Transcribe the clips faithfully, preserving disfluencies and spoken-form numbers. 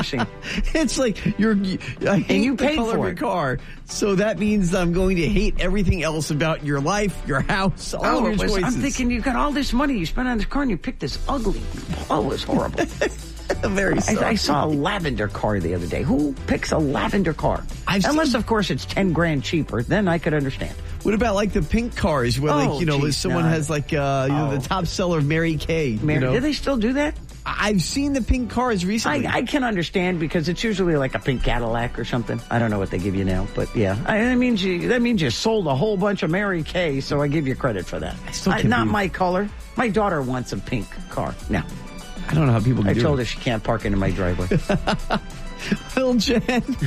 embarrassing. It's like you're. I hate and you the paid color for of it. your car, so that means I'm going to hate everything else about your life, your house, all Oh, of your it was, choices. I'm thinking you've got all this money you spent on this car and you picked this ugly. Oh, it was horrible. Very I, sorry. I saw a lavender car the other day. Who picks a lavender car? I've Unless, seen- of course, it's ten grand cheaper. Then I could understand. What about like the pink cars where, like, Oh, you know, geez, someone no. has like uh, you know, Oh. the top seller of Mary Kay. Mary, you know? do they still do that? I've seen the pink cars recently. I, I can understand because it's usually like a pink Cadillac or something. I don't know what they give you now, but yeah, I, that means you that means you sold a whole bunch of Mary Kay, so I give you credit for that. I still I, can't not believe- my color. My daughter wants a pink car. No, I don't know how people can I do told it. her she can't park into my driveway. Well, Jen,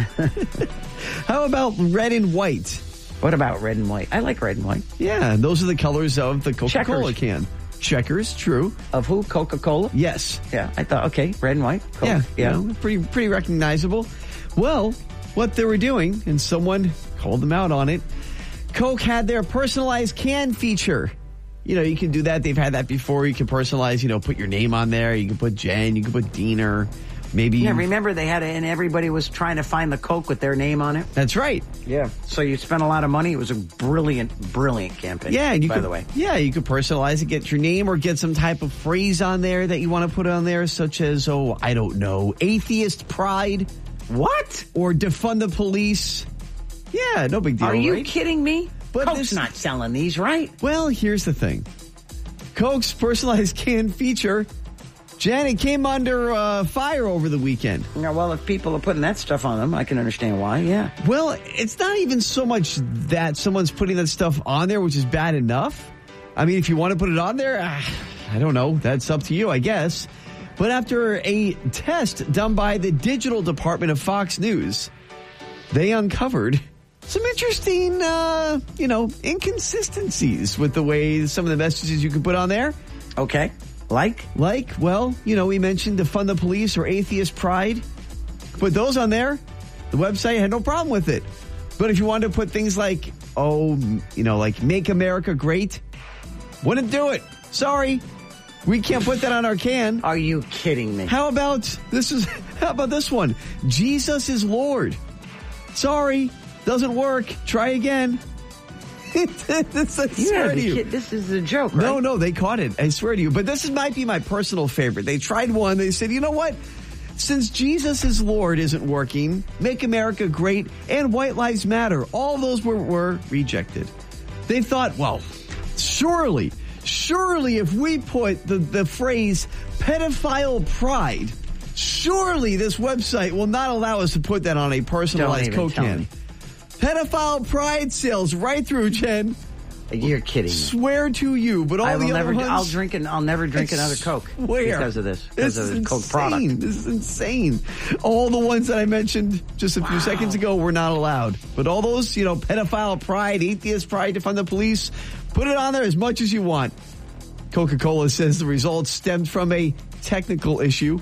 how about red and white? What about red and white? I like red and white. Yeah, those are the colors of the Coca-Cola Checkers. can. Checkers, true. Of who? Coca-Cola? Yes. Yeah, I thought, okay, red and white. Coke. Yeah, yeah. you know, pretty pretty recognizable. Well, what they were doing, and someone called them out on it, Coke had their personalized can feature. You know, you can do that. They've had that before. You can personalize, you know, put your name on there. You can put Jen. You can put Diener. Maybe. Yeah, remember they had it, and everybody was trying to find the Coke with their name on it. That's right. Yeah. So you spent a lot of money. It was a brilliant, brilliant campaign. Yeah, and you by could, the way. Yeah, you could personalize it, get your name, or get some type of phrase on there that you want to put on there, such as, oh, I don't know, atheist pride. What? Or defund the police. Yeah, no big deal. Are you right? kidding me? But Coke's this- not selling these, right? Well, here's the thing. Coke's personalized can feature, Jen, it came under uh, fire over the weekend. Yeah, well, if people are putting that stuff on them, I can understand why, yeah. Well, it's not even so much that someone's putting that stuff on there, which is bad enough. I mean, if you want to put it on there, ah, I don't know. That's up to you, I guess. But after a test done by the digital department of Fox News, they uncovered some interesting, uh, you know, inconsistencies with the way some of the messages you can put on there. Okay. Like? Like, well, you know, we mentioned defund the police or atheist pride. Put those on there. The website had no problem with it. But if you wanted to put things like, oh, you know, like make America great, wouldn't do it. Sorry. We can't put that on our can. Are you kidding me? How about this is how about this one? Jesus is Lord. Sorry. Doesn't work. Try again. This, I You swear gotta to be you. kid- This is a joke, right? No, no, they caught it. I swear to you. But this is, might be my personal favorite. They tried one. They said, you know what? Since Jesus is Lord isn't working, Make America Great and White Lives Matter, all those were, were rejected. They thought, well, surely, surely if we put the, the phrase pedophile pride, surely this website will not allow us to put that on a personalized Don't even Coke tell can. me. Pedophile pride sales right through, Jen. You're kidding me. Swear to you, but all I will the never. other ones, I'll drink and I'll never drink I another Coke swear. because of this. Because This of is the Coke insane. product. This is insane. All the ones that I mentioned just a few seconds ago were not allowed. But all those, you know, pedophile pride, atheist pride, defund the police, put it on there as much as you want. Coca-Cola says the results stemmed from a technical issue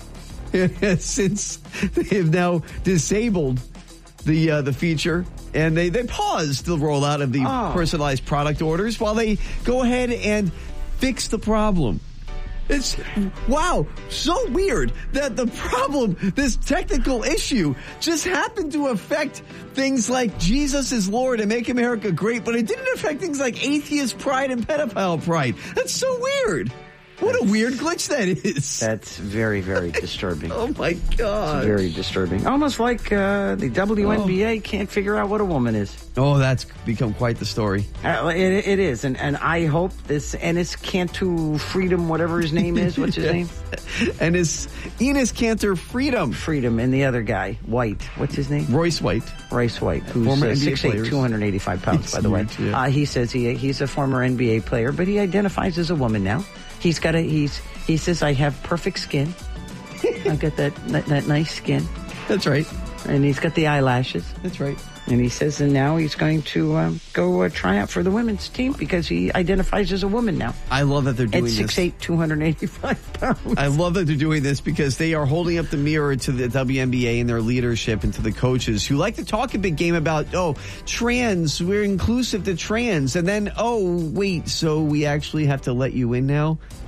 since they have now disabled the uh, the feature, and they, they paused the rollout of the Oh. personalized product orders while they go ahead and fix the problem. It's, wow, so weird that the problem, this technical issue, just happened to affect things like Jesus is Lord and Make America Great, but it didn't affect things like atheist pride and pedophile pride. That's so weird. What a weird glitch that is. That's very, very disturbing. Oh my God. Very disturbing. Almost like uh, the W N B A can't figure out what a woman is. Oh, that's become quite the story. Uh, it, it is, and and I hope this Enes Cantu Freedom, whatever his name is, what's his name? And it's Enes Cantor Freedom. Freedom, and the other guy, White. What's his name? Royce White. Royce White, who's Former uh, N B A six eight, players. two hundred eighty-five pounds, He's by the way. huge, yeah. Uh, he says he he's a former N B A player, but he identifies as a woman now. He's got a he's he says I have perfect skin. I've got that, that that nice skin, That's right. and he's got the eyelashes. That's right. And he says, and now he's going to um, go uh, try out for the women's team because he identifies as a woman now. I love that they're doing At this. six eight, two hundred eighty-five pounds. I love that they're doing this because they are holding up the mirror to the W N B A and their leadership and to the coaches who like to talk a big game about, oh, trans, we're inclusive to trans. And then, oh, wait, so we actually have to let you in now?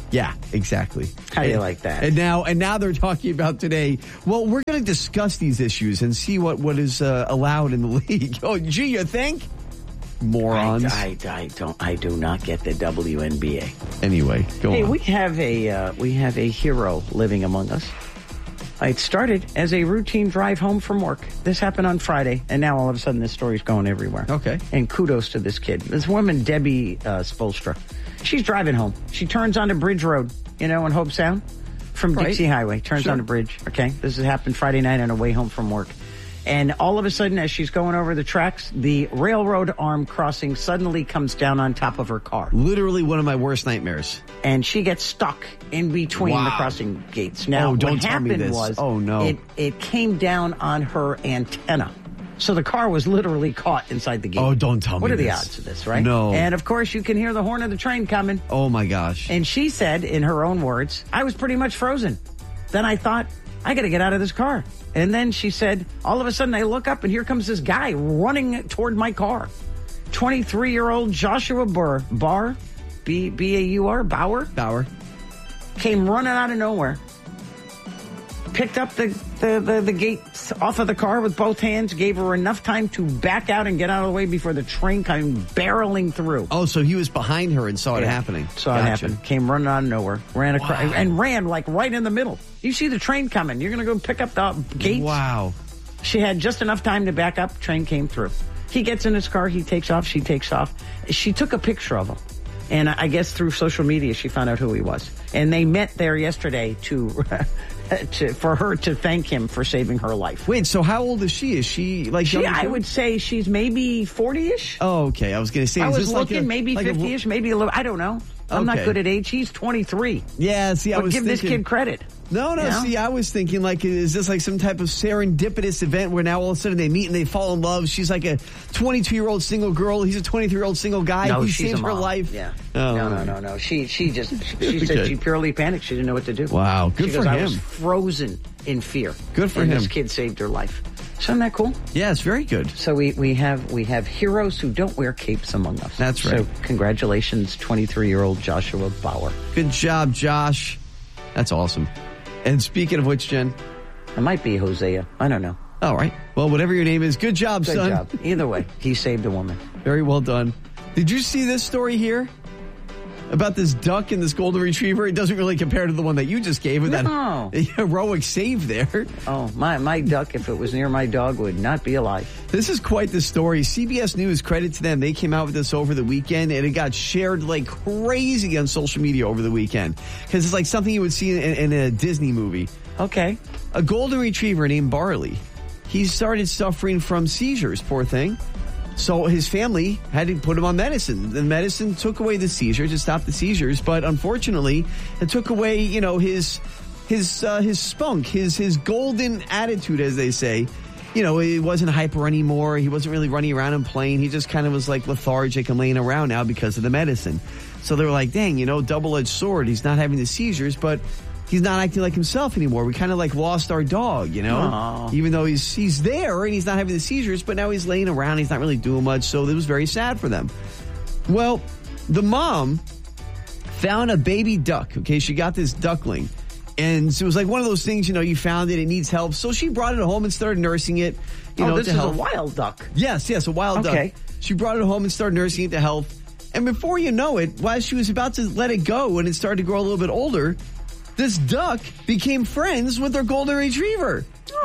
Yeah, exactly. How do you like that? And now, and now they're talking about today. Well, we're going to discuss these issues and see what what is uh, allowed in the league. Oh, gee, you think? Morons. I, I, I don't. I do not get the W N B A. Anyway, go hey, on. we have a uh, we have a hero living among us. It started as a routine drive home from work. This happened on Friday, and now all of a sudden this story's going everywhere. Okay. And kudos to this kid. This woman, Debbie uh, Spolstra. She's driving home. She turns onto Bridge Road, you know, in Hope Sound, from Right. Dixie Highway. Turns Sure. onto Bridge. Okay. This has happened Friday night on her way home from work. And all of a sudden, as she's going over the tracks, the railroad arm crossing suddenly comes down on top of her car. Literally one of my worst nightmares. And she gets stuck in between Wow. the crossing gates. Now, Oh, don't what tell me happened this. was Oh, no. it, it came down on her antenna. So the car was literally caught inside the gate. Oh, don't tell me What are the this. odds of this, right? No. And of course, you can hear the horn of the train coming. Oh, my gosh. And she said, in her own words, I was pretty much frozen. Then I thought, I got to get out of this car. And then she said, all of a sudden I look up and here comes this guy running toward my car. twenty-three-year-old Joshua Burr, Barr, B B A U R, Bauer, Bauer. came running out of nowhere. Picked up the, the, the, the gates off of the car with both hands, gave her enough time to back out and get out of the way before the train came barreling through. Oh, so he was behind her and saw it Yeah. happening. Saw it Gotcha. happen. Came running out of nowhere. Ran across Wow. and ran like right in the middle. You see the train coming. You're going to go pick up the gates. Wow. She had just enough time to back up. Train came through. He gets in his car. He takes off. She takes off. She took a picture of him. And I guess through social media, she found out who he was. And they met there yesterday to, to for her to thank him for saving her life. Wait, so how old is she? Is she like She, younger I too? would say she's maybe forty-ish. Oh, okay. I was going to say, I is was this like looking a- maybe like a- fifty-ish, maybe a little. I don't know. I'm not Okay. good at age. He's twenty-three. Yeah, see, I But was give this thinking, kid credit. No, no, You know? see, I was thinking, like, is this like some type of serendipitous event where now all of a sudden they meet and they fall in love? She's like a twenty-two-year-old single girl. He's a twenty-three-year-old single guy. No, he she's saved a her mom. life. Yeah. Oh. No, no, no, no. She she just she said Okay. she purely panicked. She didn't know what to do. Wow, good she for goes, I him. was frozen in fear. Good for and him. This kid saved her life. So isn't that cool? Yeah, it's very good. So we, we have we have heroes who don't wear capes among us. That's right. So congratulations, twenty-three-year-old Joshua Bauer. Good job, Josh. That's awesome. And speaking of which, Jen. It might be Hosea. I don't know. All right. Well, whatever your name is, good job, Good son. job. Either way, he saved a woman. Very well done. Did you see this story here? About this duck and this golden retriever? It doesn't really compare to the one that you just gave with No. that heroic save there. Oh, my, my duck, if it was near my dog, would not be alive. This is quite the story. C B S News, credit to them. They came out with this over the weekend, and it got shared like crazy on social media over the weekend. Because it's like something you would see in, in a Disney movie. Okay. A golden retriever named Barley. He started suffering from seizures, poor thing. So his family had to put him on medicine. The medicine took away the seizures, to stop the seizures, but unfortunately, it took away, you know, his his uh, his spunk, his his golden attitude, as they say. You know, he wasn't hyper anymore. He wasn't really running around and playing. He just kind of was like lethargic and laying around now because of the medicine. So they were like, dang, you know, double-edged sword. He's not having the seizures, but he's not acting like himself anymore. We kind of like lost our dog, you know, Aww. even though he's he's there and he's not having the seizures, but now he's laying around. He's not really doing much. So it was very sad for them. Well, the mom found a baby duck. Okay, she got this duckling, and it was like one of those things. You know, you found it, it needs help, so she brought it home and started nursing it. You oh, know, this to is health. a wild duck. Yes, yes, a wild Okay. duck. She brought it home and started nursing it to health. And before you know it, while she was about to let it go and it started to grow a little bit older, this duck became friends with their golden retriever.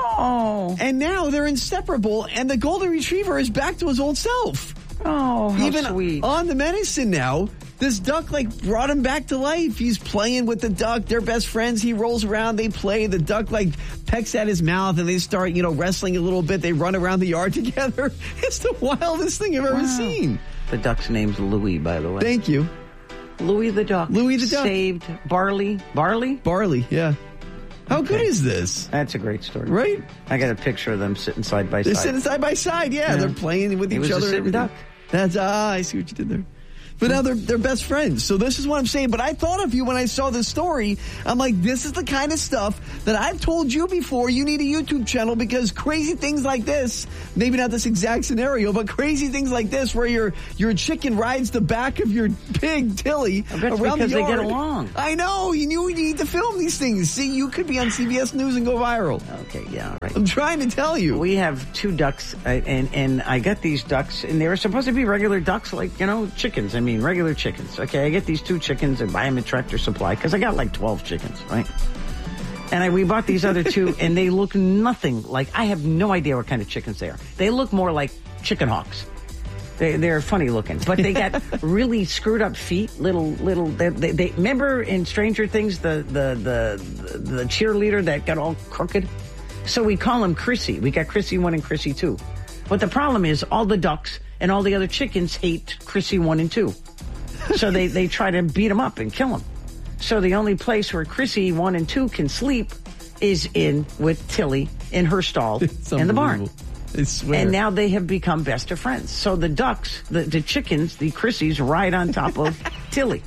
Oh. And now they're inseparable, and the golden retriever is back to his old self. Oh, how Even sweet. on the medicine now, this duck like brought him back to life. He's playing with the duck. They're best friends. He rolls around. They play. The duck like pecks at his mouth, and they start, you know, wrestling a little bit. They run around the yard together. It's the wildest thing I've ever Wow. seen. The duck's name's Louie, by the way. Thank you. Louie the duck. Louie the duck. Saved Barley. Barley? Barley, yeah. How Okay. good is this? That's a great story. Right? I got a picture of them sitting side by They're side. sitting side by side. Yeah, Yeah. they're playing with He each was a other. and sitting everything. duck. That's, ah, I see what you did there. But now they're, they're best friends. So this is what I'm saying. But I thought of you when I saw this story. I'm like, this is the kind of stuff that I've told you before. You need a YouTube channel because crazy things like this, maybe not this exact scenario, but crazy things like this where your your chicken rides the back of your pig, Tilly, I bet around the because yard. they get along. I know. You knew we need to film these things. See, you could be on C B S News and go viral. Okay, yeah, right. I'm trying to tell you. We have two ducks, uh, and, and I got these ducks, and they were supposed to be regular ducks, like, you know, chickens. I mean, regular chickens. Okay, I get these two chickens and buy them at Tractor Supply because I got like twelve chickens, right? And I, we bought these other two, and they look nothing like, I have no idea what kind of chickens they are. They look more like chicken hawks. They, they're funny looking, but they got really screwed up feet, little, little, they, they, they remember in Stranger Things, the, the, the, the cheerleader that got all crooked? So we call him Chrissy. We got Chrissy one and Chrissy two. But the problem is all the ducks and all the other chickens hate Chrissy one and two. So they, they try to beat him up and kill him. So the only place where Chrissy one and two can sleep is in with Tilly in her stall in the barn. I swear. And now they have become best of friends. So the ducks, the, the chickens, the Chrissies ride on top of Tilly.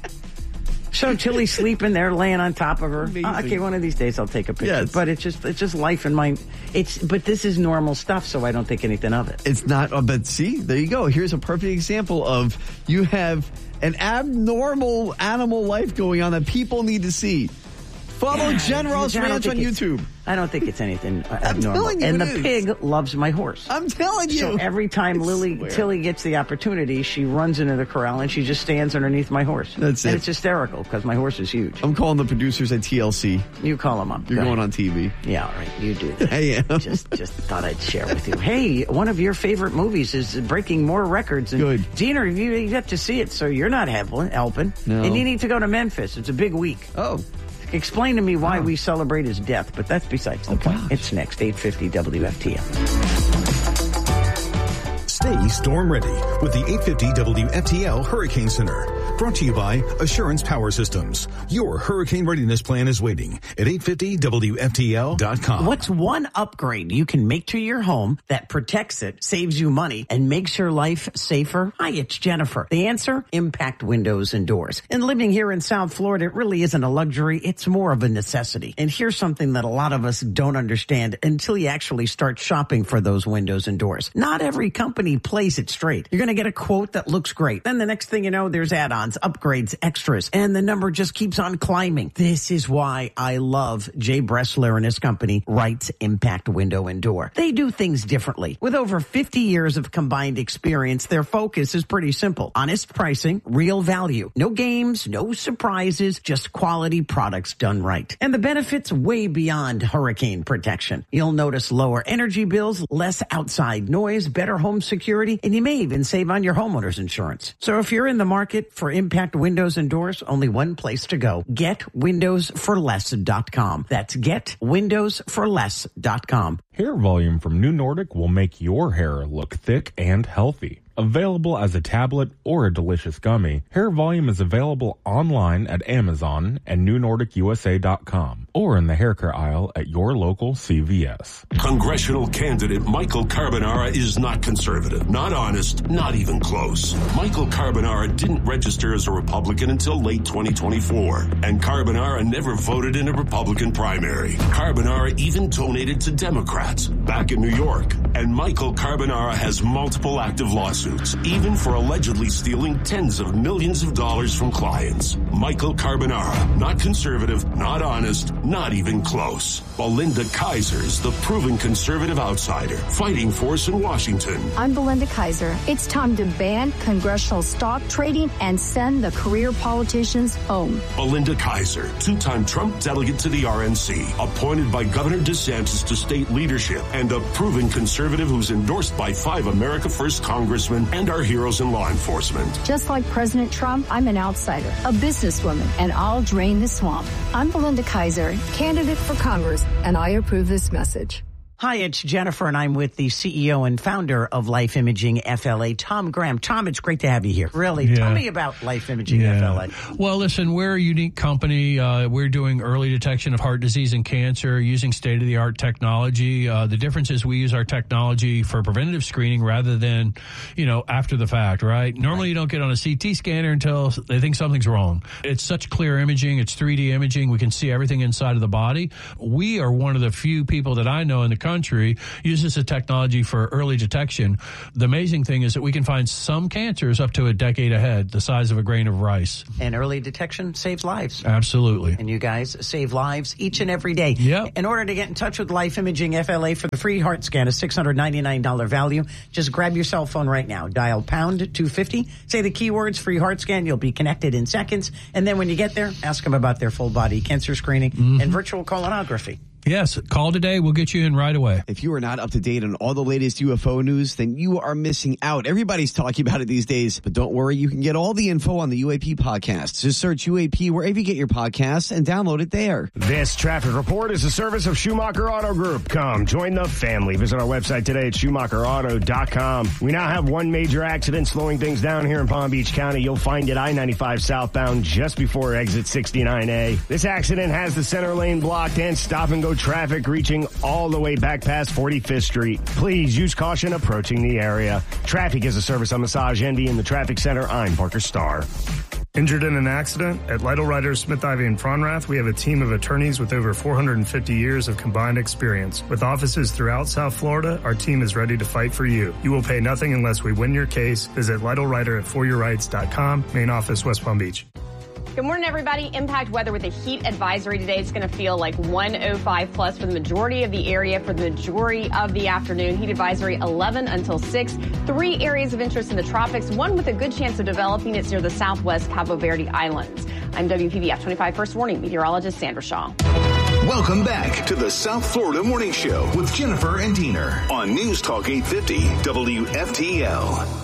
So Tilly's sleeping there, laying on top of her. Uh, okay, one of these days I'll take a picture. Yes. But it's just it's just life in my. It's but this is normal stuff, so I don't think anything of it. It's not. Uh, but see, there you go. Here's a perfect example of you have an abnormal animal life going on that people need to see. Follow Yeah, Jen Ross I don't Ranch on think it's- YouTube. I don't think it's anything uh, I'm abnormal. telling you and it the is. pig loves my horse. I'm telling you. So every time I Lily swear. Tilly gets the opportunity, she runs into the corral and she just stands underneath my horse. That's and it. it's hysterical because my horse is huge. I'm calling the producers at T L C. You call them up. You're Go going ahead. on T V. Yeah, all right. You do that. I am. Just, just thought I'd share with you. Hey, one of your favorite movies is breaking more records. And Good. Gina, you you get to see it, so you're not helping. helping. No. And you need to go to Memphis. It's a big week. Oh. Explain to me why Oh. we celebrate his death, but that's besides the Oh, point. gosh. It's next, eight fifty W F T M. Stay storm ready with the eight fifty W F T L Hurricane Center. Brought to you by Assurance Power Systems. Your hurricane readiness plan is waiting at eight fifty W F T L dot com. What's one upgrade you can make to your home that protects it, saves you money, and makes your life safer? Hi, it's Jennifer. The answer? Impact windows and doors. And living here in South Florida, it really isn't a luxury. It's more of a necessity. And here's something that a lot of us don't understand until you actually start shopping for those windows and doors. Not every company plays it straight. You're going to get a quote that looks great. Then the next thing you know, there's add-ons, upgrades, extras, and the number just keeps on climbing. This is why I love Jay Bressler and his company, Wright's Impact Window and Door. They do things differently. With over fifty years of combined experience, their focus is pretty simple. Honest pricing, real value. No games, no surprises, just quality products done right. And the benefits way beyond hurricane protection. You'll notice lower energy bills, less outside noise, better home security, and you may even save on your homeowner's insurance. So if you're in the market for Impact Windows and Doors, only one place to go. get windows for less dot com. That's get windows for less dot com. Hair Volume from New Nordic will make your hair look thick and healthy. Available as a tablet or a delicious gummy, Hair Volume is available online at Amazon and new nordic u s a dot com or in the hair care aisle at your local C V S. Congressional candidate Michael Carbonara is not conservative, not honest, not even close. Michael Carbonara didn't register as a Republican until late twenty twenty-four, and Carbonara never voted in a Republican primary. Carbonara even donated to Democrats back in New York, and Michael Carbonara has multiple active lawsuits, even for allegedly stealing tens of millions of dollars from clients. Michael Carbonara, not conservative, not honest, not even close. Belinda Kaiser's the proven conservative outsider, fighting force in Washington. I'm Belinda Kaiser. It's time to ban congressional stock trading and send the career politicians home. Belinda Kaiser, two-time Trump delegate to the R N C, appointed by Governor DeSantis to state leadership, and a proven conservative who's endorsed by five America First congressmen and our heroes in law enforcement. Just like President Trump, I'm an outsider, a businesswoman, and I'll drain the swamp. I'm Belinda Kaiser, candidate for Congress, and I approve this message. Hi, it's Jennifer, and I'm with the C E O and founder of Life Imaging F L A, Tom Graham. Tom, it's great to have you here. Really, yeah. Tell me about Life Imaging yeah. F L A. Well, listen, we're a unique company. Uh, we're doing early detection of heart disease and cancer using state-of-the-art technology. Uh, the difference is we use our technology for preventative screening rather than, you know, after the fact, right? Normally, right. you don't get on a C T scanner until they think something's wrong. It's such clear imaging. It's three D imaging. We can see everything inside of the body. We are one of the few people that I know in the country uses the technology for early detection. The amazing thing is that we can find some cancers up to a decade ahead, the size of a grain of rice. And early detection saves lives. Absolutely. And you guys save lives each and every day. Yep. In order to get in touch with Life Imaging F L A for the free heart scan, a six hundred ninety-nine dollars value, just grab your cell phone right now. Dial pound two fifty. Say the keywords free heart scan. You'll be connected in seconds. And then when you get there, ask them about their full body cancer screening mm-hmm. and virtual colonography. Yes, call today. We'll get you in right away. If you are not up to date on all the latest U F O news, then you are missing out. Everybody's talking about it these days. But don't worry, you can get all the info on the U A P podcast. Just search U A P wherever you get your podcasts and download it there. This traffic report is a service of Schumacher Auto Group. Come, join the family. Visit our website today at schumacher auto dot com. We now have one major accident slowing things down here in Palm Beach County. You'll find it I ninety-five southbound just before exit sixty-nine A. This accident has the center lane blocked and stop and go traffic reaching all the way back past forty-fifth Street. Please use caution approaching the area. Traffic is a service on Massage Envy in the Traffic Center. I'm Parker Starr. Injured in an accident? At Lytle Writers, Smith, Ivy, and Fronrath, we have a team of attorneys with over four hundred fifty years of combined experience. With offices throughout South Florida, our team is ready to fight for you. You will pay nothing unless we win your case. Visit Lytle Writer at for your rights dot com. Main office, West Palm Beach. Good morning, everybody. Impact weather with a heat advisory today. It's going to feel like one oh five plus for the majority of the area for the majority of the afternoon. Heat advisory eleven until six. Three areas of interest in the tropics, one with a good chance of developing. It's near the southwest Cabo Verde Islands. I'm W P B F twenty-five First Warning meteorologist Sandra Shaw. Welcome back to the South Florida Morning Show with Jennifer and Diener on News Talk eight fifty W F T L.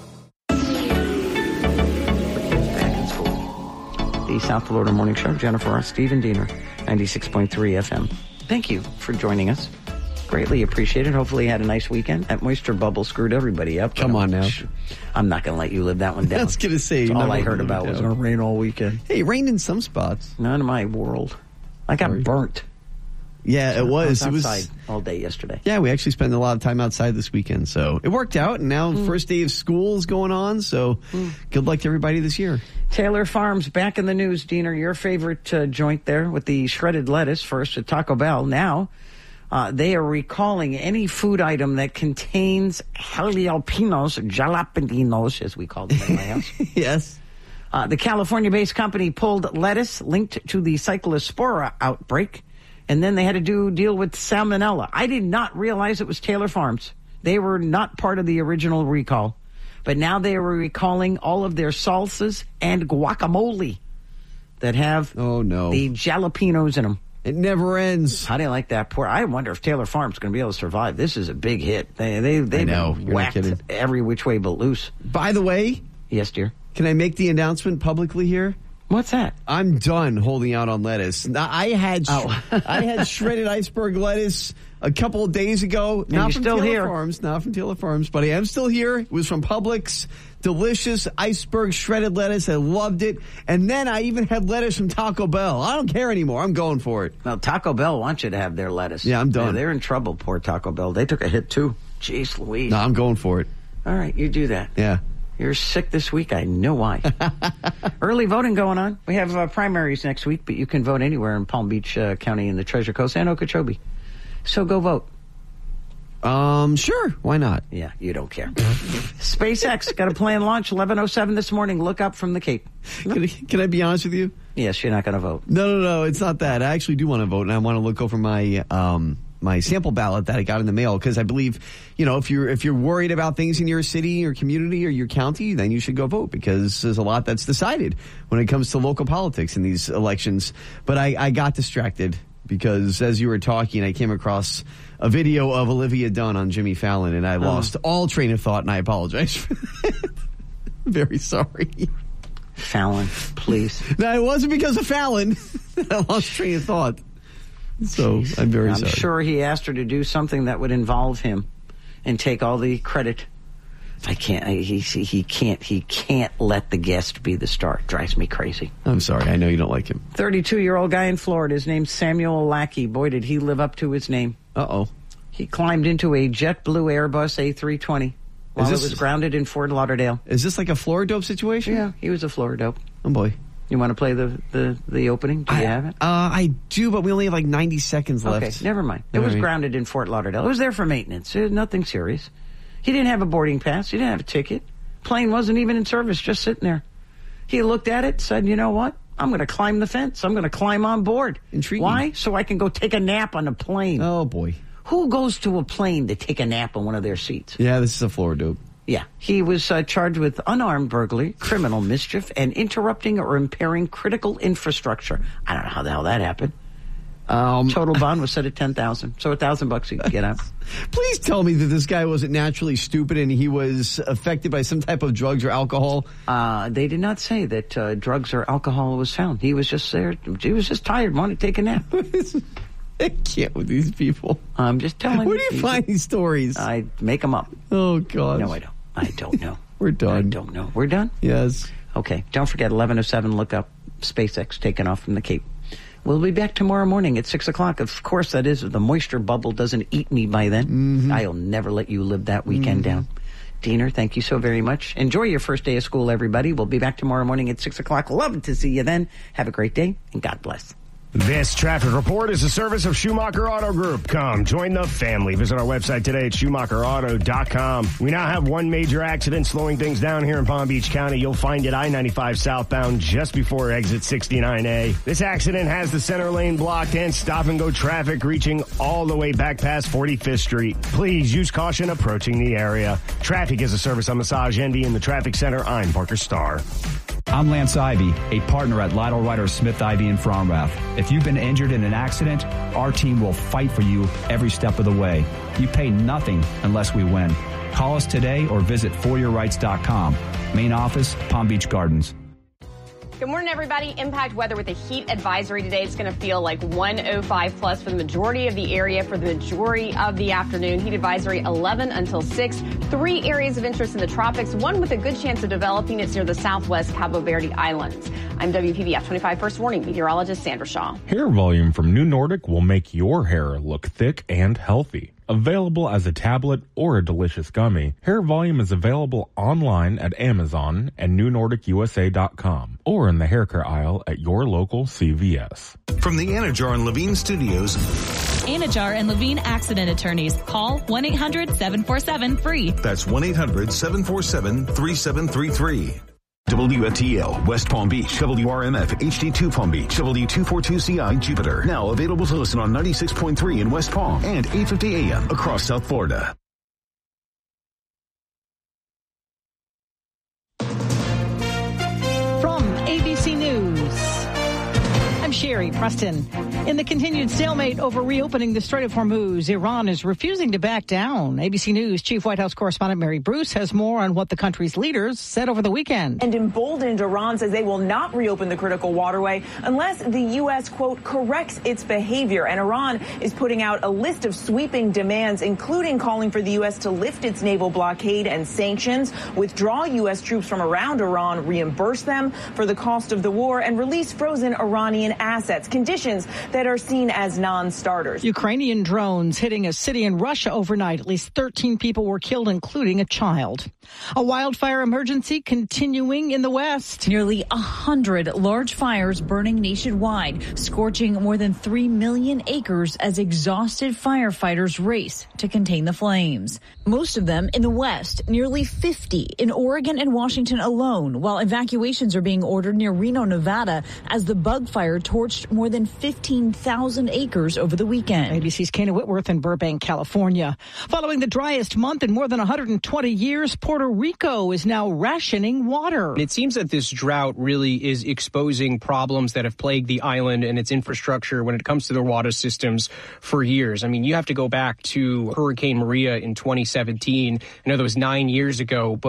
The South Florida Morning Show, Jennifer R. Stephen Diener, ninety-six point three F M. Thank you for joining us. Greatly appreciated. Hopefully you had a nice weekend. That moisture bubble screwed everybody up. Come on now. I'm not going to let you live that one down. I was going to say. All I heard about was going to rain all weekend. Hey, it rained in some spots. None of my world. I got Sorry. burnt. Yeah, it was. I was it outside was all day yesterday. Yeah, we actually spent a lot of time outside this weekend, so it worked out. And now mm. first day of school is going on, so mm. good luck to everybody this year. Taylor Farms back in the news, Diener. Your favorite uh, joint there with the shredded lettuce, first at Taco Bell. Now uh, they are recalling any food item that contains jalapenos, jalapenos, as we call them in my house. Yes. Uh, the California-based company pulled lettuce linked to the Cyclospora outbreak. And then they had to do deal with salmonella. I did not realize it was Taylor Farms. They were not part of the original recall. But now they are recalling all of their salsas and guacamole that have oh no the jalapenos in them. It never ends. How do you like that? Poor. I wonder if Taylor Farms is going to be able to survive. This is a big hit. They they they've been whacked every which way but loose. By the way, yes, dear. Can I make the announcement publicly here? What's that? I'm done holding out on lettuce. Now, I had oh. I had shredded iceberg lettuce a couple of days ago. And not you're from still Taylor here. Farms, not from Taylor Farms, but I am still here. It was from Publix. Delicious iceberg shredded lettuce. I loved it. And then I even had lettuce from Taco Bell. I don't care anymore. I'm going for it. Now, Taco Bell wants you to have their lettuce. Yeah, I'm done. Yeah, they're in trouble, poor Taco Bell. They took a hit, too. Jeez Louise. No, I'm going for it. All right, you do that. Yeah. You're sick this week. I know why. Early voting going on. We have uh, primaries next week, but you can vote anywhere in Palm Beach uh, County in the Treasure Coast and Okeechobee. So go vote. Um, sure. Why not? Yeah, you don't care. SpaceX got a planned launch eleven oh seven this morning. Look up from the Cape. Can I, can I be honest with you? Yes, you're not going to vote. No, no, no. It's not that. I actually do want to vote, and I want to look over my um my sample ballot that I got in the mail, because I believe, you know, if you're if you're worried about things in your city or community or your county, then you should go vote, because there's a lot that's decided when it comes to local politics in these elections. But I, I got distracted because as you were talking, I came across a video of Olivia Dunn on Jimmy Fallon, and I oh. lost all train of thought, and I apologize for that. Very sorry. Fallon, please. No, it wasn't because of Fallon. I lost train of thought. So I'm very I'm sorry. sure he asked her to do something that would involve him and take all the credit. I can't. He he can't. He can't let the guest be the star. It drives me crazy. I'm sorry. I know you don't like him. thirty-two-year-old guy in Florida. His name's Samuel Lackey. Boy, did he live up to his name. Uh-oh. He climbed into a JetBlue Airbus A three twenty while this, it was grounded in Fort Lauderdale. Is this like a floor dope situation? Yeah, he was a floor dope. Oh, boy. You want to play the, the, the opening? Do you I, have it? Uh, I do, but we only have like ninety seconds left. Okay, never mind. It All was right. grounded in Fort Lauderdale. It was there for maintenance. It, nothing serious. He didn't have a boarding pass. He didn't have a ticket. Plane wasn't even in service, just sitting there. He looked at it, said, you know what? I'm going to climb the fence. I'm going to climb on board. Intriguing. Why? So I can go take a nap on a plane. Oh, boy. Who goes to a plane to take a nap on one of their seats? Yeah, this is a floor dope. Yeah. He was uh, charged with unarmed burglary, criminal mischief, and interrupting or impairing critical infrastructure. I don't know how the hell that happened. Um, Total bond was set at ten thousand dollars. So a thousand bucks you can get out. Please tell me that this guy wasn't naturally stupid and he was affected by some type of drugs or alcohol. Uh, they did not say that uh, drugs or alcohol was found. He was just there. He was just tired, wanted to take a nap. I can't with these people. I'm just telling you. Where do you find these stories? I make them up. Oh, God. No, I don't. I don't know. We're done. I don't know. We're done? Yes. Okay. Don't forget, eleven oh seven, look up SpaceX taking off from the Cape. We'll be back tomorrow morning at six o'clock. Of course, that is, if the moisture bubble doesn't eat me by then. Mm-hmm. I'll never let you live that weekend mm-hmm. down. Diener, thank you so very much. Enjoy your first day of school, everybody. We'll be back tomorrow morning at six o'clock. Love to see you then. Have a great day, and God bless. This traffic report is a service of Schumacher Auto Group. Come, join the family. Visit our website today at Schumacher Auto dot com. We now have one major accident slowing things down here in Palm Beach County. You'll find it I ninety-five southbound just before exit sixty-nine A. This accident has the center lane blocked and stop-and-go traffic reaching all the way back past forty-fifth Street. Please use caution approaching the area. Traffic is a service on Massage Envy in the Traffic Center. I'm Parker Starr. I'm Lance Ivy, a partner at Lytle Ryder Smith Ivy in Fromrath. If you've been injured in an accident, our team will fight for you every step of the way. You pay nothing unless we win. Call us today or visit for your rights dot com. Main office, Palm Beach Gardens. Good morning, everybody. Impact weather with a heat advisory today. It's going to feel like one oh five plus for the majority of the area for the majority of the afternoon. Heat advisory eleven until six. Three areas of interest in the tropics, one with a good chance of developing. It's near the southwest Cabo Verde Islands. I'm W P B F twenty-five First Warning meteorologist Sandra Shaw. Hair volume from New Nordic will make your hair look thick and healthy. Available as a tablet or a delicious gummy, Hair Volume is available online at Amazon and new nordic u s a dot com or in the hair care aisle at your local C V S. From the Anajar and Levine Studios, Anajar and Levine Accident Attorneys. Call one eight hundred seven four seven free. That's one eight hundred seven four seven three seven three three. W F T L, West Palm Beach, W R M F, H D two Palm Beach, W two forty-two C I, Jupiter. Now available to listen on ninety-six point three in West Palm and eight fifty A M across South Florida. From A B C News, I'm Sherry Preston. In the continued stalemate over reopening the Strait of Hormuz, Iran is refusing to back down. A B C News Chief White House correspondent Mary Bruce has more on what the country's leaders said over the weekend. And emboldened, Iran says they will not reopen the critical waterway unless the U S, quote, corrects its behavior. And Iran is putting out a list of sweeping demands, including calling for the U S to lift its naval blockade and sanctions, withdraw U S troops from around Iran, reimburse them for the cost of the war, and release frozen Iranian assets, conditions that are seen as non-starters. Ukrainian drones hitting a city in Russia overnight. At least thirteen people were killed, including a child. A wildfire emergency continuing in the West. Nearly a hundred large fires burning nationwide, scorching more than three million acres as exhausted firefighters race to contain the flames. Most of them in the West, nearly fifty in Oregon and Washington alone, while evacuations are being ordered near Reno, Nevada, as the bug fire torched more than fifteen thousand acres over the weekend. A B C's Kana Whitworth in Burbank, California. Following the driest month in more than one hundred twenty years, Puerto Rico is now rationing water. It seems that this drought really is exposing problems that have plagued the island and its infrastructure when it comes to their water systems for years. I mean, you have to go back to Hurricane Maria in twenty seventeen. I know that was nine years ago, but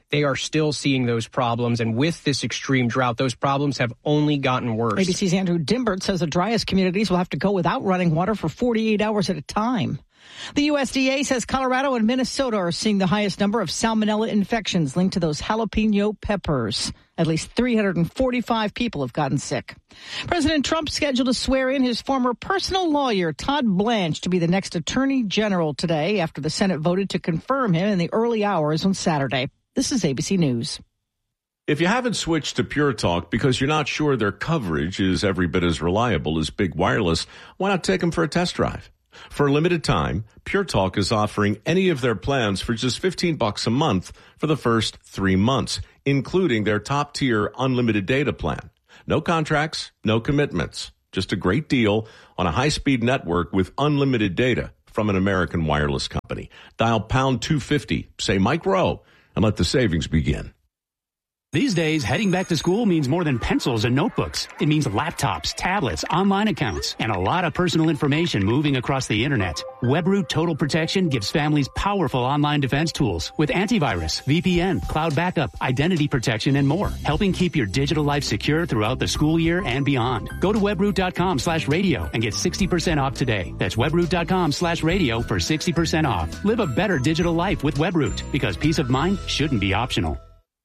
they are still seeing those problems. And with this extreme drought, those problems have only gotten worse. A B C's Andrew Dimbert says the driest communities will have to go without running water for forty-eight hours at a time. The U S D A says Colorado and Minnesota are seeing the highest number of salmonella infections linked to those jalapeno peppers. At least three hundred forty-five people have gotten sick. President Trump scheduled to swear in his former personal lawyer, Todd Blanche, to be the next attorney general today after the Senate voted to confirm him in the early hours on Saturday. This is A B C News. If you haven't switched to Pure Talk because you're not sure their coverage is every bit as reliable as Big Wireless, why not take them for a test drive? For a limited time, Pure Talk is offering any of their plans for just fifteen bucks a month for the first three months, including their top-tier unlimited data plan. No contracts, no commitments. Just a great deal on a high-speed network with unlimited data from an American wireless company. Dial pound two fifty, say Mike Rowe, and let the savings begin. These days, heading back to school means more than pencils and notebooks. It means laptops, tablets, online accounts, and a lot of personal information moving across the internet. WebRoot Total Protection gives families powerful online defense tools with antivirus, V P N, cloud backup, identity protection, and more, helping keep your digital life secure throughout the school year and beyond. Go to webroot.com slash radio and get sixty percent off today. That's webroot.com slash radio for sixty percent off. Live a better digital life with WebRoot, because peace of mind shouldn't be optional.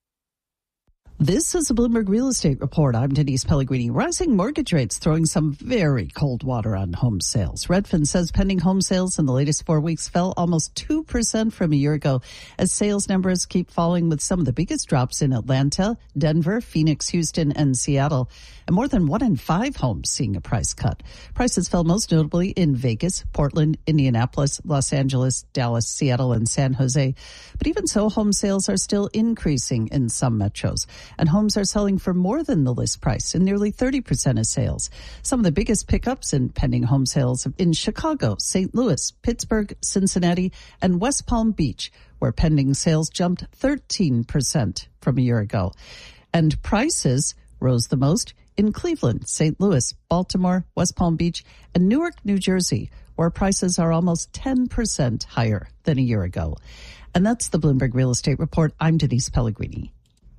This is a Bloomberg Real Estate Report. I'm Denise Pellegrini. Rising mortgage rates throwing some very cold water on home sales. Redfin says pending home sales in the latest four weeks fell almost two percent from a year ago as sales numbers keep falling, with some of the biggest drops in Atlanta, Denver, Phoenix, Houston, and Seattle. And more than one in five homes seeing a price cut. Prices fell most notably in Vegas, Portland, Indianapolis, Los Angeles, Dallas, Seattle, and San Jose. But even so, home sales are still increasing in some metros. And homes are selling for more than the list price in nearly thirty percent of sales. Some of the biggest pickups in pending home sales in Chicago, Saint Louis, Pittsburgh, Cincinnati, and West Palm Beach, where pending sales jumped thirteen percent from a year ago. And prices rose the most in Cleveland, Saint Louis, Baltimore, West Palm Beach, and Newark, New Jersey, where prices are almost ten percent higher than a year ago. And that's the Bloomberg Real Estate Report. I'm Denise Pellegrini.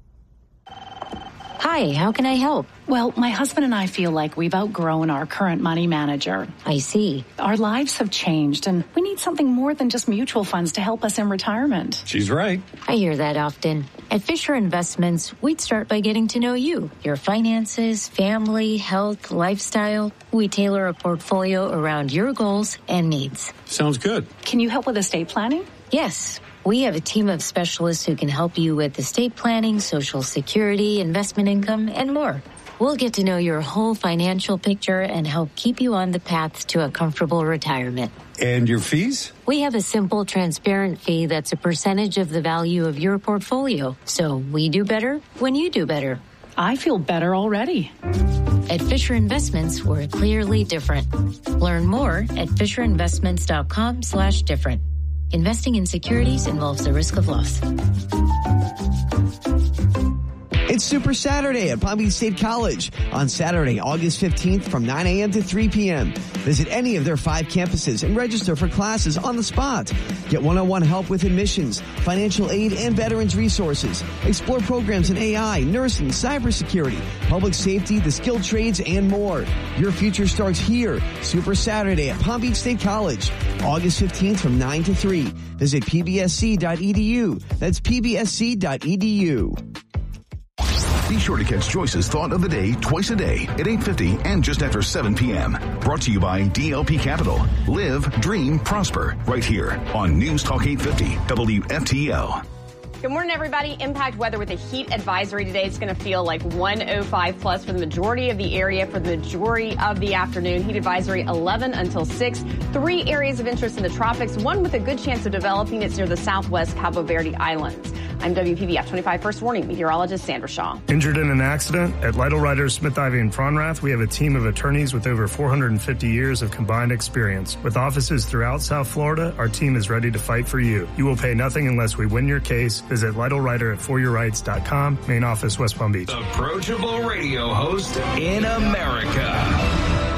Hi, how can I help? Well, my husband and I feel like we've outgrown our current money manager. I see. Our lives have changed, and we need something more than just mutual funds to help us in retirement. She's right. I hear that often. At Fisher Investments, we'd start by getting to know you, your finances, family, health, lifestyle. We tailor a portfolio around your goals and needs. Sounds good. Can you help with estate planning? Yes. We have a team of specialists who can help you with estate planning, Social Security, investment income, and more. We'll get to know your whole financial picture and help keep you on the path to a comfortable retirement. And your fees? We have a simple, transparent fee that's a percentage of the value of your portfolio. So we do better when you do better. I feel better already. At Fisher Investments, we're clearly different. Learn more at fisherinvestments.com slash different. Investing in securities involves the risk of loss. It's Super Saturday at Palm Beach State College on Saturday, August fifteenth from nine a.m. to three p.m. Visit any of their five campuses and register for classes on the spot. Get one-on-one help with admissions, financial aid, and veterans resources. Explore programs in A I, nursing, cybersecurity, public safety, the skilled trades, and more. Your future starts here. Super Saturday at Palm Beach State College, August fifteenth from nine to three. Visit p b s c dot e d u. That's p b s c dot e d u. Be sure to catch Joyce's Thought of the Day twice a day at eight fifty and just after seven p.m. Brought to you by D L P Capital. Live, dream, prosper. Right here on News Talk eight fifty W F T L. Good morning, everybody. Impact weather with a heat advisory today. It's going to feel like one oh five plus for the majority of the area for the majority of the afternoon. Heat advisory eleven until six. Three areas of interest in the tropics, one with a good chance of developing. It's near the southwest Cabo Verde Islands. I'm W P B F twenty-five First Warning meteorologist Sandra Shaw. Injured in an accident? At Lytle Writers, Smith, Ivy, and Fronrath, we have a team of attorneys with over four hundred fifty years of combined experience. With offices throughout South Florida, our team is ready to fight for you. You will pay nothing unless we win your case. Visit Lytle Writer at for your rights dot com. Main office, West Palm Beach. Approachable radio host in America.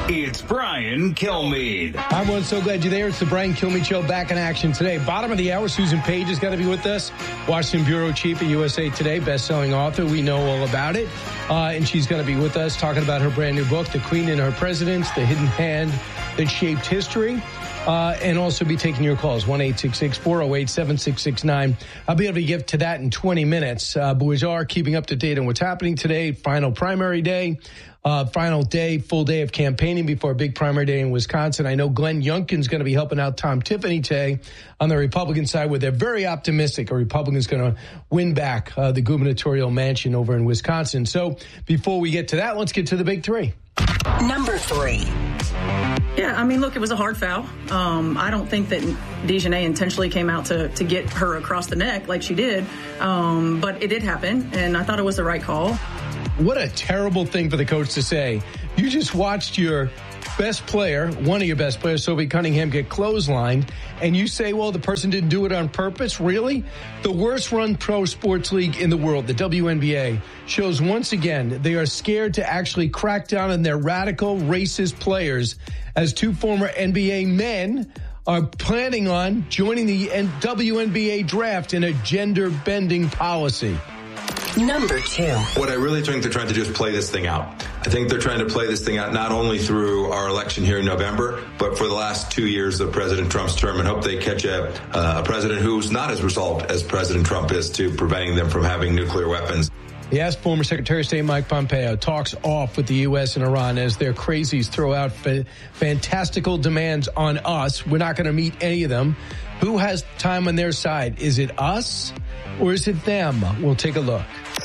It's Brian Kilmeade. Hi, everyone. So glad you're there. It's the Brian Kilmeade Show back in action today. Bottom of the hour, Susan Page is going to be with us. Washington Bureau Chief at U S A Today, best-selling author. We know all about it. Uh, and she's going to be with us talking about her brand new book, The Queen and Her Presidents, The Hidden Hand That Shaped History. Uh, and also be taking your calls, one eight six six, four oh eight, seven six six nine. I'll be able to get to that in twenty minutes. Uh, but we are keeping up to date on what's happening today. Final primary day, uh, final day, full day of campaigning before a big primary day in Wisconsin. I know Glenn Youngkin's going to be helping out Tom Tiffany today on the Republican side, where they're very optimistic a Republican's going to win back uh, the gubernatorial mansion over in Wisconsin. So before we get to that, let's get to the big three. Number three. Yeah, I mean, look, it was a hard foul. Um, I don't think that DeJohnay intentionally came out to, to get her across the neck like she did, um, but it did happen, and I thought it was the right call. What a terrible thing for the coach to say. You just watched your best player, one of your best players, Sophie Cunningham, get clotheslined, and you say, well, the person didn't do it on purpose? Really? The worst run pro sports league in the world, the W N B A, shows once again they are scared to actually crack down on their radical, racist players, as two former N B A men are planning on joining the W N B A draft in a gender-bending policy. Number two. What I really think they're trying to do is play this thing out. I think they're trying to play this thing out not only through our election here in November, but for the last two years of President Trump's term, and hope they catch a, uh, a president who's not as resolved as President Trump is to preventing them from having nuclear weapons. Yes, former Secretary of State Mike Pompeo talks off with the U S and Iran as their crazies throw out fa- fantastical demands on us. We're not going to meet any of them. Who has time on their side? Is it us or is it them? We'll take a look.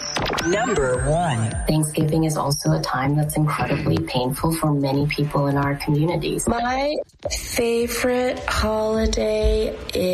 Number one. Thanksgiving is also a time that's incredibly painful for many people in our communities. My favorite holiday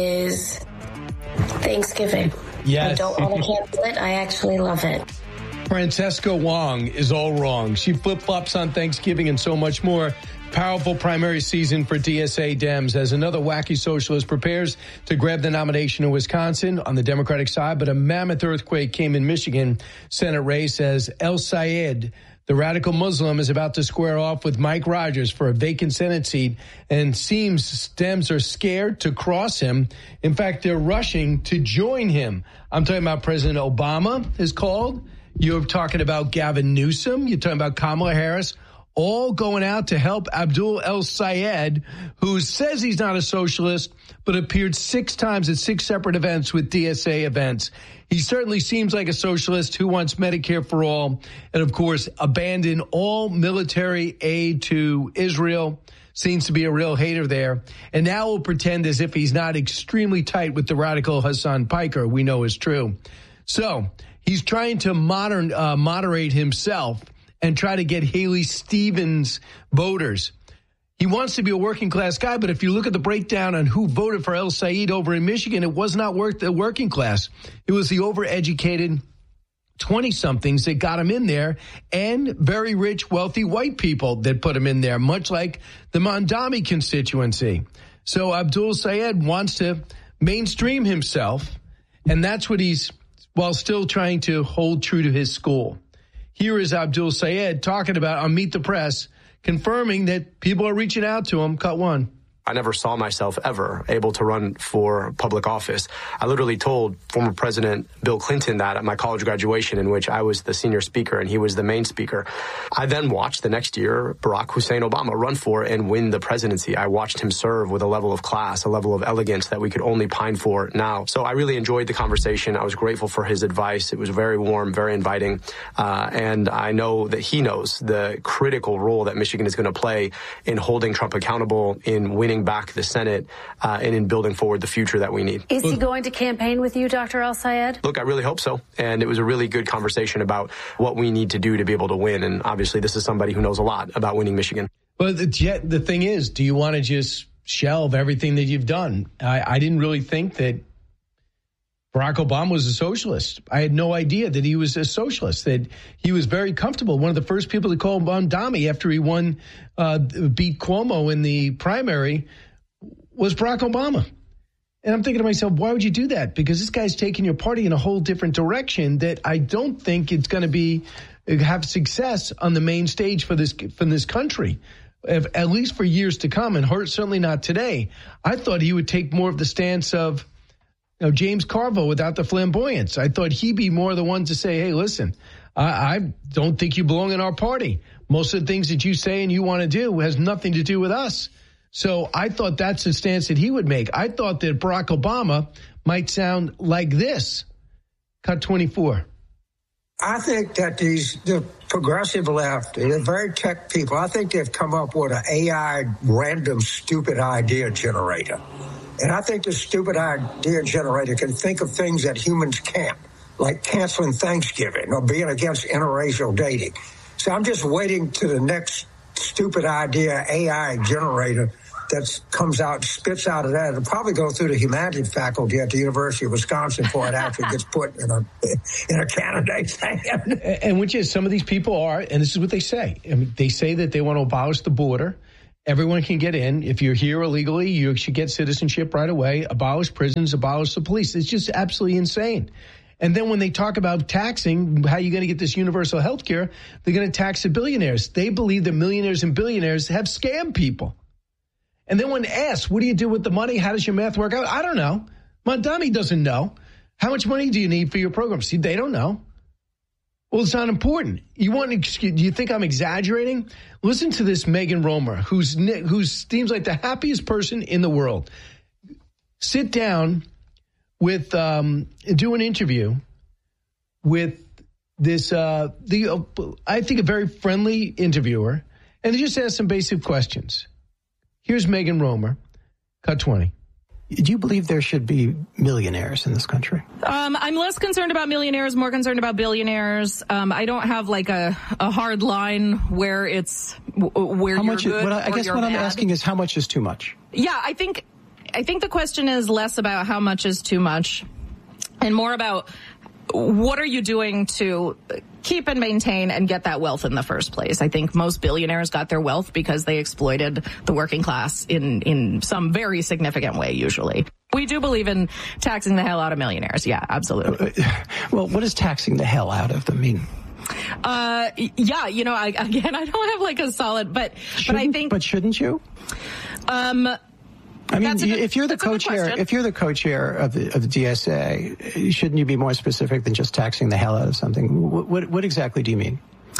is Thanksgiving. Yes. I don't want to cancel it. I actually love it. Francesca Wong is all wrong. She flip-flops on Thanksgiving and so much more. Powerful primary season for D S A Dems as another wacky socialist prepares to grab the nomination in Wisconsin on the Democratic side. But a mammoth earthquake came in Michigan Senate race as El Sayed, the radical Muslim, is about to square off with Mike Rogers for a vacant Senate seat, and seems Dems are scared to cross him. In fact, they're rushing to join him. I'm talking about President Obama is called. You're talking about Gavin Newsom. You're talking about Kamala Harris. All going out to help Abdul El Sayed, who says he's not a socialist, but appeared six times at six separate events with D S A events. He certainly seems like a socialist who wants Medicare for all and, of course, abandon all military aid to Israel. Seems to be a real hater there. And now will pretend as if he's not extremely tight with the radical Hassan Piker, we know is true. So he's trying to modern, uh, moderate himself and try to get Haley Stevens voters. He wants to be a working class guy, but if you look at the breakdown on who voted for El Sayed over in Michigan, it was not work, the working class. It was the overeducated twenty-somethings that got him in there, and very rich, wealthy white people that put him in there, much like the Mondami constituency. So Abdul Sayed wants to mainstream himself, and that's what he's, while still trying to hold true to his school. Here is Abdul Sayed talking about on Meet the Press, confirming that people are reaching out to him. Cut one. I never saw myself ever able to run for public office. I literally told former President Bill Clinton that at my college graduation, in which I was the senior speaker and he was the main speaker. I then watched the next year Barack Hussein Obama run for and win the presidency. I watched him serve with a level of class, a level of elegance that we could only pine for now. So I really enjoyed the conversation. I was grateful for his advice. It was very warm, very inviting. Uh, and I know that he knows the critical role that Michigan is going to play in holding Trump accountable, in winning back the Senate, uh, and in building forward the future that we need. Is he going to campaign with you, Doctor El Sayed? Look, I really hope so. And it was a really good conversation about what we need to do to be able to win. And obviously, this is somebody who knows a lot about winning Michigan. But the, the thing is, do you want to just shelve everything that you've done? I, I didn't really think that Barack Obama was a socialist. I had no idea that he was a socialist, that he was very comfortable. One of the first people to call Mondami after he won, uh, beat Cuomo in the primary was Barack Obama. And I'm thinking to myself, why would you do that? Because this guy's taking your party in a whole different direction that I don't think it's going to be have success on the main stage for this for this country. if, at least for years to come, and certainly not today. I thought he would take more of the stance of, you know, James Carville without the flamboyance. I thought he'd be more the one to say, hey, listen, I, I don't think you belong in our party. Most of the things that you say and you want to do has nothing to do with us. So I thought that's the stance that he would make. I thought that Barack Obama might sound like this. Cut twenty-four. I think that these the progressive left, they're very tech people. I think they've come up with an A I random stupid idea generator. And I think the stupid idea generator can think of things that humans can't, like canceling Thanksgiving or being against interracial dating. So I'm just waiting to the next stupid idea A I generator that comes out, spits out of that. It'll probably go through the humanities faculty at the University of Wisconsin before it actually gets put in a in a candidate's hand. And which is, some of these people are, and this is what they say. I mean, they say that they want to abolish the border. Everyone can get in. If you're here illegally, you should get citizenship right away. Abolish prisons, abolish the police. It's just absolutely insane. And then when they talk about taxing, how you're going to get this universal health care, they're going to tax the billionaires. They believe that millionaires and billionaires have scammed people. And then when asked, what do you do with the money? How does your math work out? I don't know. Mondani doesn't know. How much money do you need for your program? See, they don't know. Well, it's not important. You want to, do you think I'm exaggerating? Listen to this Megan Romer, who's who seems like the happiest person in the world. Sit down with, um, do an interview with this, uh, the uh, I think a very friendly interviewer, and they just ask some basic questions. Here's Megan Romer, cut twenty. Do you believe there should be millionaires in this country? Um, I'm less concerned about millionaires, more concerned about billionaires. Um, I don't have like a, a hard line where it's where how you're much good is, what I, I or guess you're what bad. I'm asking is how much is too much? Yeah, I think I think the question is less about how much is too much and more about what are you doing to keep and maintain and get that wealth in the first place. I think most billionaires got their wealth because they exploited the working class in, in some very significant way, usually. We do believe in taxing the hell out of millionaires. Yeah, absolutely. Well, what does taxing the hell out of them mean? Uh, yeah, you know, I, again, I don't have like a solid, but, but I think. But shouldn't you? Um, I mean, good, if you're the co-chair, if you're the co-chair of the of the D S A, shouldn't you be more specific than just taxing the hell out of something? What what, what exactly do you mean?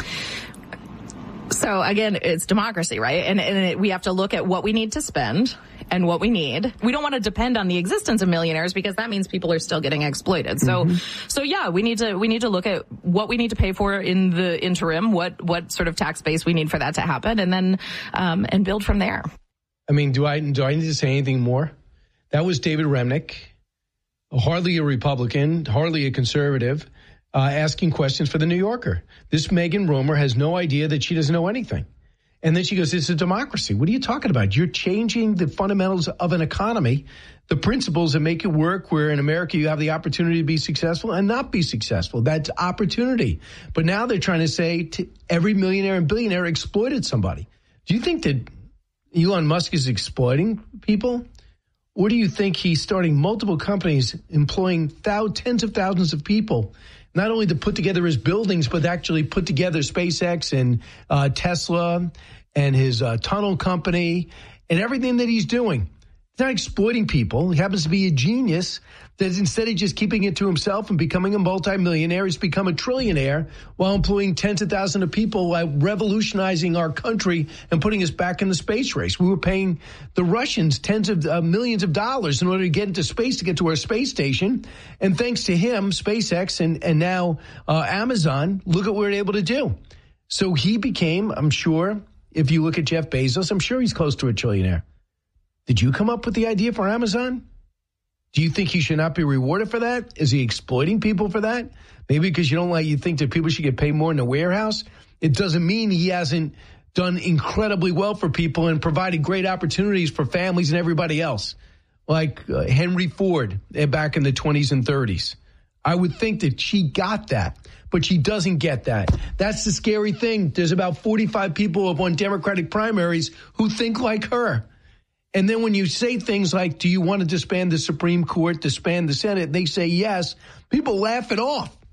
So again, it's democracy, right? And, and it, we have to look at what we need to spend and what we need. We don't want to depend on the existence of millionaires because that means people are still getting exploited. So, mm-hmm. so yeah, we need to we need to look at what we need to pay for in the interim, what what sort of tax base we need for that to happen, and then um, and build from there. I mean, do I do I need to say anything more? That was David Remnick, hardly a Republican, hardly a conservative, uh, asking questions for the New Yorker. This Megan Romer has no idea that she doesn't know anything. And then she goes, it's a democracy. What are you talking about? You're changing the fundamentals of an economy, the principles that make it work, where in America you have the opportunity to be successful and not be successful. That's opportunity. But now they're trying to say to every millionaire and billionaire exploited somebody. Do you think that Elon Musk is exploiting people? Or do you think he's starting multiple companies employing thou- tens of thousands of people, not only to put together his buildings, but actually put together SpaceX and uh, Tesla and his uh, tunnel company and everything that he's doing? He's not exploiting people. He happens to be a genius that instead of just keeping it to himself and becoming a multimillionaire, he's become a trillionaire while employing tens of thousands of people, while revolutionizing our country and putting us back in the space race. We were paying the Russians tens of uh, millions of dollars in order to get into space, to get to our space station. And thanks to him, SpaceX and, and now uh, Amazon, look at what we're able to do. So he became, I'm sure, if you look at Jeff Bezos, I'm sure he's close to a trillionaire. Did you come up with the idea for Amazon? Do you think he should not be rewarded for that? Is he exploiting people for that? Maybe because you don't like, you think that people should get paid more in the warehouse? It doesn't mean he hasn't done incredibly well for people and provided great opportunities for families and everybody else, like uh, Henry Ford back in the twenties and thirties. I would think that she got that, but she doesn't get that. That's the scary thing. There's about forty-five people who have won Democratic primaries who think like her. And then when you say things like, do you want to disband the Supreme Court, disband the Senate? They say yes. People laugh it off.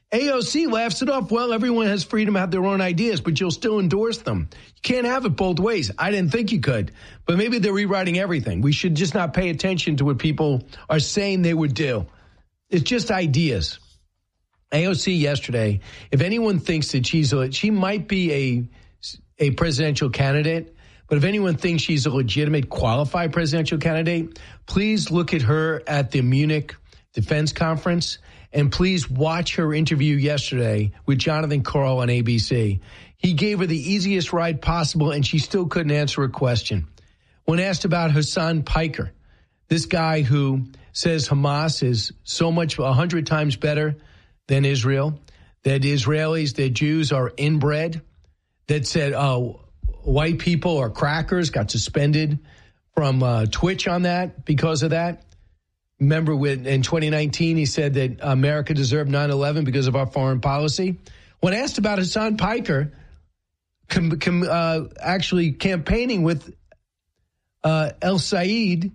A O C laughs it off. Well, everyone has freedom to have their own ideas, but you'll still endorse them. You can't have it both ways. I didn't think you could, but maybe they're rewriting everything. We should just not pay attention to what people are saying they would do. It's just ideas. A O C yesterday, if anyone thinks that she's a, she might be a, a presidential candidate, but if anyone thinks she's a legitimate qualified presidential candidate, please look at her at the Munich Defense Conference. And please watch her interview yesterday with Jonathan Karl on A B C. He gave her the easiest ride possible, and she still couldn't answer a question. When asked about Hassan Piker, this guy who says Hamas is so much, a hundred times better than Israel, that Israelis, that Jews are inbred, that said oh, white people are crackers, got suspended from uh, Twitch on that because of that. Remember when in twenty nineteen, he said that America deserved nine eleven because of our foreign policy. When asked about Hassan Piker com, com, uh, actually campaigning with uh, El Sayed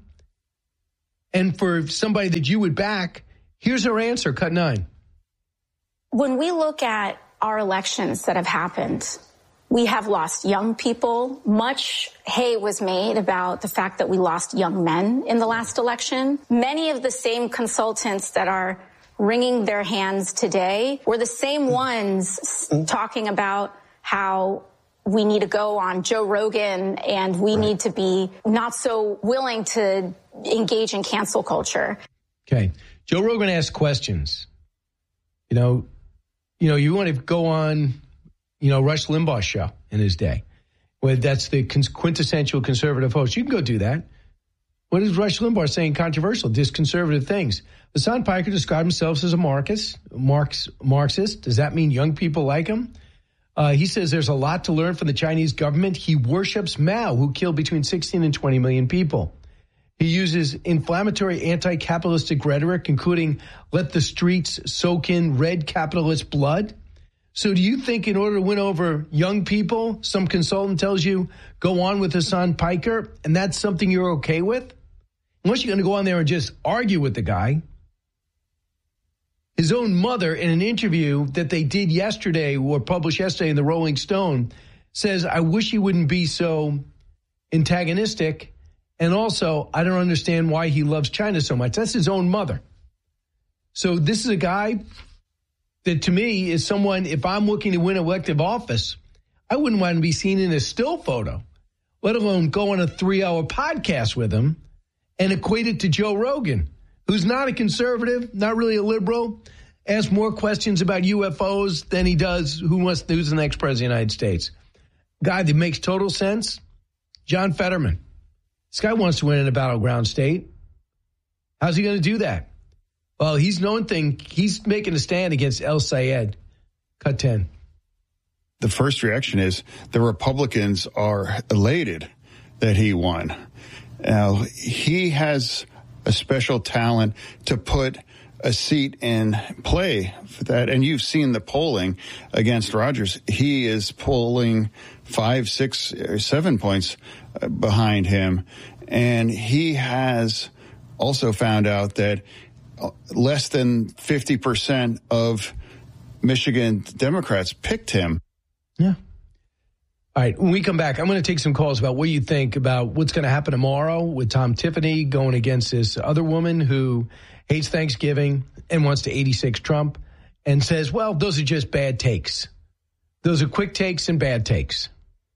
and for somebody that you would back, here's her answer, cut nine. When we look at our elections that have happened, we have lost young people. Much hay was made about the fact that we lost young men in the last election. Many of the same consultants that are wringing their hands today were the same ones talking about how we need to go on Joe Rogan and we right. need to be not so willing to engage in cancel culture. Okay. Joe Rogan asked questions. You know, you know, you want to go on, you know, Rush Limbaugh's show in his day, where that's the quintessential conservative host. You can go do that. What is Rush Limbaugh saying controversial, just conservative things? Hassan Piker described himself as a Marxist. Marx, Marxist. Does that mean young people like him? Uh, he says there's a lot to learn from the Chinese government. He worships Mao, who killed between sixteen and twenty million people. He uses inflammatory anti-capitalistic rhetoric, including let the streets soak in red capitalist blood. So do you think in order to win over young people, some consultant tells you, go on with Hassan Piker, and that's something you're okay with? Unless you're going to go on there and just argue with the guy. His own mother, in an interview that they did yesterday, or published yesterday in the Rolling Stone, says, I wish he wouldn't be so antagonistic. And also, I don't understand why he loves China so much. That's his own mother. So this is a guy that to me is someone, if I'm looking to win elective office, I wouldn't want to be seen in a still photo, let alone go on a three-hour podcast with him and equate it to Joe Rogan, who's not a conservative, not really a liberal, asks more questions about U F Os than he does who wants who's the next president of the United States. Guy that makes total sense, John Fetterman. This guy wants to win in a battleground state. How's he going to do that? Well, he's known thing. He's making a stand against El Sayed. Cut ten. The first reaction is the Republicans are elated that he won. Now, he has a special talent to put a seat in play for that. And you've seen the polling against Rogers. He is polling five, six, or seven points behind him. And he has also found out that less than fifty percent of Michigan Democrats picked him. Yeah. All right. When we come back, I'm going to take some calls about what you think about what's going to happen tomorrow with Tom Tiffany going against this other woman who hates Thanksgiving and wants to eighty-six Trump and says, well, those are just bad takes. Those are quick takes and bad takes.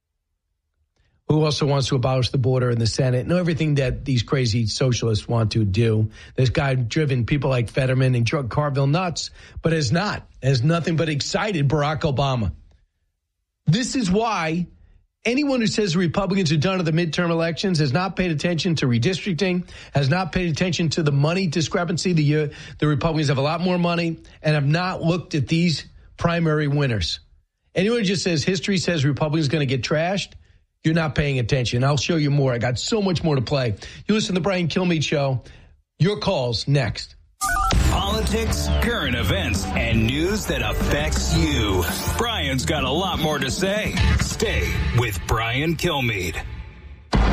Who also wants to abolish the border in the Senate and everything that these crazy socialists want to do. This guy driven people like Fetterman and drug Carville nuts, but has not, has nothing but excited Barack Obama. This is why anyone who says the Republicans are done at the midterm elections has not paid attention to redistricting, has not paid attention to the money discrepancy. The, uh, the Republicans have a lot more money and have not looked at these primary winners. Anyone who just says history says Republicans are going to get trashed, you're not paying attention. I'll show you more. I got so much more to play. You listen to the Brian Kilmeade Show. Your calls next. Politics, current events, and news that affects you. Brian's got a lot more to say. Stay with Brian Kilmeade.